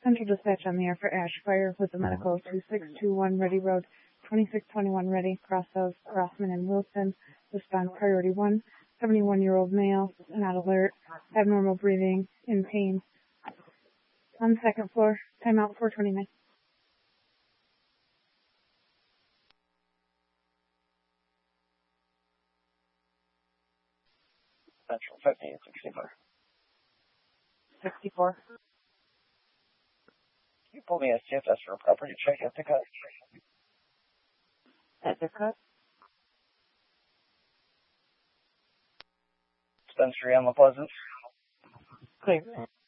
Central dispatch on the air for ash fire with the medical 2621 Ready Road, 2621 Ready, Crossos, Crossman and Wilson. Respond priority 1, 71-year-old male, not alert, abnormal breathing, in pain. On the second floor, timeout 429. Central 50 and 64. 64. Can you pull me a CFS for a property check at the cut? At the cut? Dispensary on La Pleasant. Clear.